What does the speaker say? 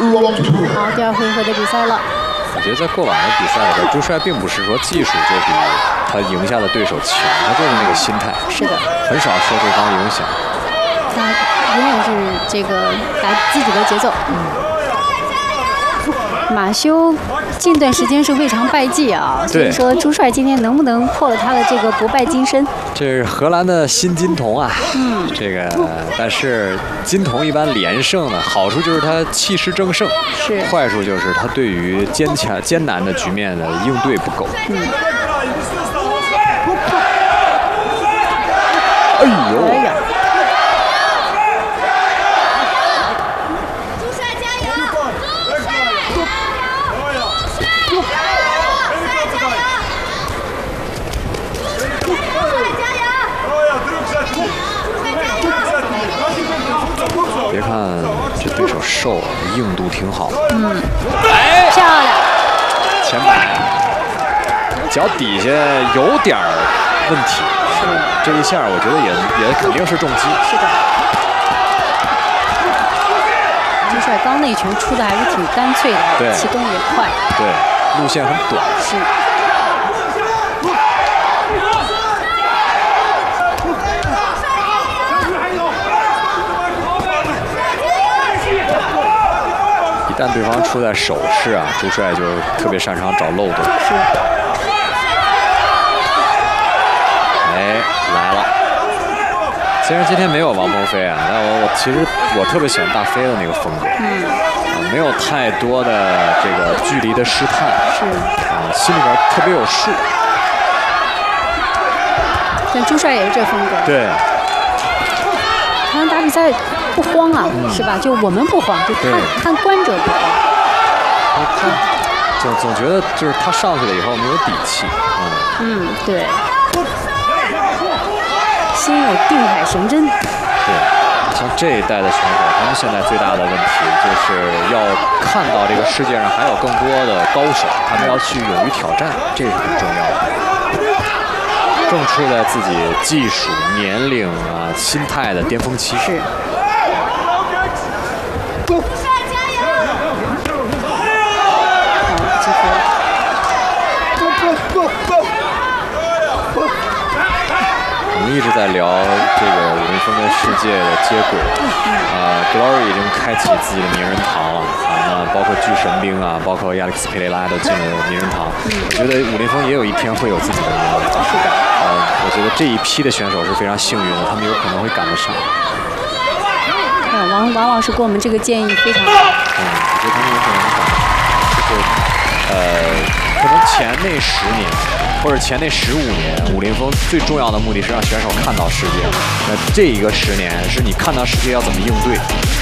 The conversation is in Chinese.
好，第2回合的比赛了。 我觉得在过往的比赛里边，朱帅并不是说技术就比他赢下的对手强，他就是那个心态。 是的， 很少受对方影响。 他永远是这个打自己的节奏。马修近段时间是未尝败绩啊，所以说朱帅今天能不能破了他的这个不败金身？ 这是荷兰的新金童啊，这个但是金童一般连胜呢，好处就是他气势正盛， 是坏处就是他对于艰难的局面的应对不够。哎呦！ 哎呀！ 别看这对手瘦，硬度挺好。 哎，漂亮！ 前摆，脚底下有点问题。是这一下，我觉得也肯定是重击。 是的。朱帅刚那一拳出的还是挺干脆的， 对， 启动也快， 对，路线很短。 是。 一旦对方出在手势啊，朱帅就特别擅长找漏洞。 是。 哎，来了。虽然今天没有王鹏飞啊，但其实我特别喜欢大飞的那个风格。没有太多的这个距离的试探。 是。 心里边特别有数。 但朱帅也是这风格。 对。 他们打比赛不慌啊，是吧？就我们不慌，就看观者不慌。 他总觉得就是他上去了以后没有底气。 对。心有定海神针。 对，像这一代的选手，他们现在最大的问题就是要看到这个世界上还有更多的高手，他们要去勇于挑战，这是很重要的。正处在自己技术、年龄啊、心态的巅峰期。 是。 我们一直在聊这个武林风跟世界的接轨，Glory 已经开启自己的名人堂了那包括巨神兵啊，包括亚历克斯佩雷拉都进了名人堂。我觉得武林风也有一天会有自己的名人堂。 是的。 我觉得这一批的选手是非常幸运的，他们有可能会赶得上。 王老师给我们这个建议非常好。 我觉得他们有可能赶得上，可能前那10年。或者前那15年，武林风最重要的目的是让选手看到世界。那这一个10年是你看到世界要怎么应对。